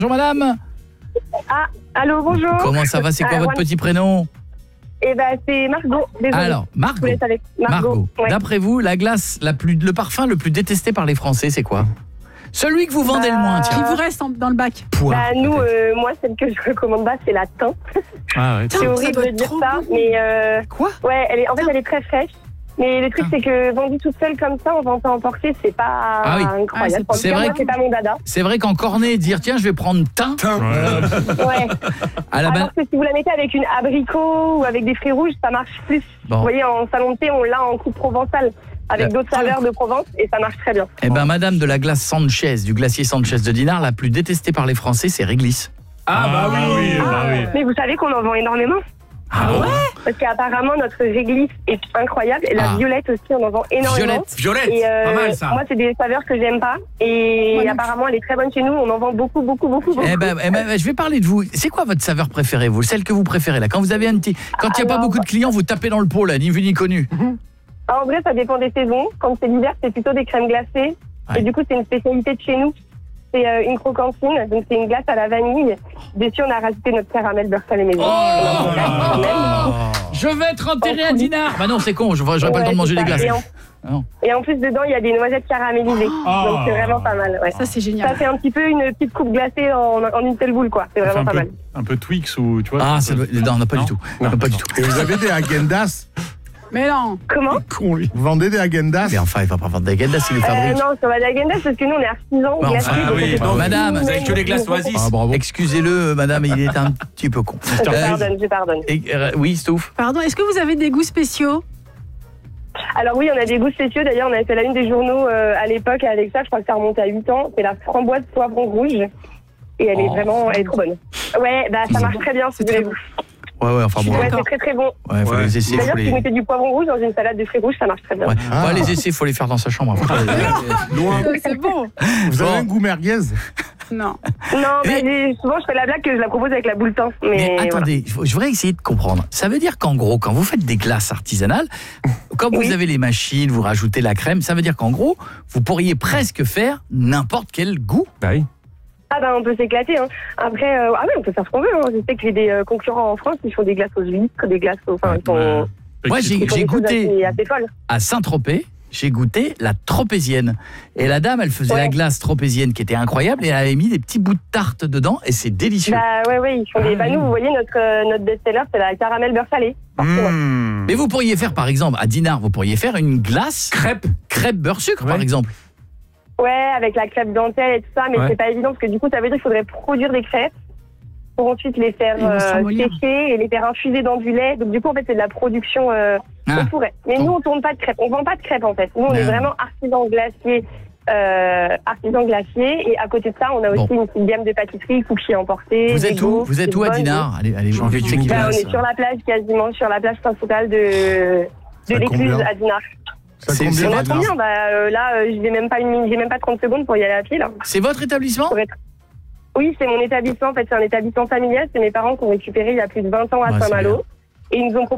Bonjour madame. Ah, allô, bonjour. Comment ça va? C'est quoi votre petit prénom? Eh ben, c'est Margot. Désolée. Alors, Margot. Je vous laisse avec Margot. Ouais. D'après vous, la glace, le parfum le plus détesté par les Français, c'est quoi? Celui que vous vendez le moins, tiens. Qui vous reste dans le bac? Poire. Bah, nous, moi, celle que je recommande pas, c'est la thym. Ah ouais. C'est horrible de dire ça, mais Quoi? ouais, elle est très fraîche. Mais le truc, c'est que vendue toute seule comme ça, on va en emporter, c'est pas incroyable. Ah, c'est vrai moi, c'est pas mon dada. C'est vrai qu'en cornet, dire tiens, je vais prendre thym. Ouais. À la base. Alors que si vous la mettez avec une abricot ou avec des fruits rouges, ça marche plus. Bon. Vous voyez, en salon de thé, on l'a en coupe provençale. Avec d'autres saveurs de Provence et ça marche très bien. Eh ben, madame de la glace Sanchez, du glacier Sanchez de Dinard, la plus détestée par les Français, c'est Réglisse. Ah bah oui, bah oui. Mais vous savez qu'on en vend énormément. Ah ouais? Parce qu'apparemment, notre réglisse est incroyable. Et la violette aussi, on en vend énormément. Violette, Et pas mal ça. moi, c'est des saveurs que j'aime pas. Et apparemment, elle est très bonne chez nous. On en vend beaucoup. Eh ben, je vais parler de vous. C'est quoi votre saveur préférée, vous? Celle que vous préférez, là? Quand vous avez quand il n'y a pas beaucoup de clients, vous tapez dans le pot, là, ni vu ni connu. En vrai, ça dépend des saisons. Quand c'est l'hiver, c'est plutôt des crèmes glacées. Ouais. Et du coup, c'est une spécialité de chez nous. C'est une crocantine, donc c'est une glace à la vanille. Dessus, on a rajouté notre caramel beurre salé maison. Je vais être enterré à Dinard. Bah non, c'est con, j'aurais pas le temps de manger des glaces. Et en plus, dedans, il y a des noisettes caramélisées. Donc c'est vraiment pas mal. Ouais. Ça, c'est génial. Ça fait un petit peu une petite coupe glacée en une seule boule, quoi. C'est vraiment pas mal. Un peu Twix ou tu vois. Ah, non, pas du tout. Non, pas du tout. Et vous avez des Häagen-Dazs? Mais non. Comment? Con lui. Vous vendez des Häagen-Dazs? Mais enfin, il va pas vendre des Häagen-Dazs, il les fabrique. Non, sur la Häagen-Dazs, parce que nous, on est artisans Bah, glaciers. enfin, donc oui, on fait bah pas madame, tout, vous avez mais- que les glaces Oasis. Ah, bravo. Excusez-le, madame, il est un petit peu con. Je pardonne. Oui, Stouff. Pardon, est-ce que vous avez des goûts spéciaux? Alors oui, on a des goûts spéciaux. D'ailleurs, on avait fait la une des journaux à l'époque avec ça. Je crois que ça remonte à 8 ans. C'est la framboise poivron rouge. Et elle est vraiment, elle est trop bonne. Ouais, bah ça marche très bien, si vous voulez. Ouais, enfin bon. Ouais, c'est très très bon. Ouais, faut les essayer. D'ailleurs, si vous mettez du poivron rouge dans une salade de fruits rouges, ça marche très bien. Ouais. Ouais, les essais, faut les faire dans sa chambre. Loin. C'est bon. Vous avez un goût merguez? Non. Non, mais souvent je fais la blague que je la propose avec la boule thym. Mais attendez, je voudrais essayer de comprendre. Ça veut dire qu'en gros, quand vous faites des glaces artisanales, comme vous avez les machines, vous rajoutez la crème, ça veut dire qu'en gros, vous pourriez presque faire n'importe quel goût. Bah oui. Ah bah on peut s'éclater. Hein. Après, on peut faire ce qu'on veut. Hein. Je sais que j'ai des concurrents en France qui font des glaces aux huîtres, des glaces aux... Enfin, Moi, j'ai goûté assez folles. à Saint-Tropez. J'ai goûté la tropézienne. Et la dame, elle faisait la glace tropézienne qui était incroyable et elle avait mis des petits bouts de tarte dedans et c'est délicieux. Bah ouais, ils font des... Bah nous, vous voyez, notre best-seller, c'est la caramel beurre salé. Mais vous pourriez faire, par exemple, à Dinard, vous pourriez faire une glace crêpe beurre sucre, par exemple. Ouais, avec la crêpe dentelle et tout ça, mais c'est pas évident parce que du coup, ça veut dire qu'il faudrait produire des crêpes pour ensuite les faire sécher et les faire infuser dans du lait. Donc du coup, en fait, c'est de la production... On pourrait. Mais nous, on tourne pas de crêpes. On vend pas de crêpes, en fait. Nous, on est vraiment artisan glacier. Et à côté de ça, on a aussi une petite gamme de pâtisseries, cookies emportés. Vous êtes où à Dinard? Allez, j'ai envie de checker. On est sur la plage, quasiment sur la plage principale de l'Écluse à Dinard. C'est combien? Là, j'ai même pas 30 secondes pour y aller à pied, là. C'est votre établissement? Oui, c'est mon établissement. En fait, c'est un établissement familial. C'est mes parents qui ont récupéré il y a plus de 20 ans à Saint-Malo. Et ils nous ont proposé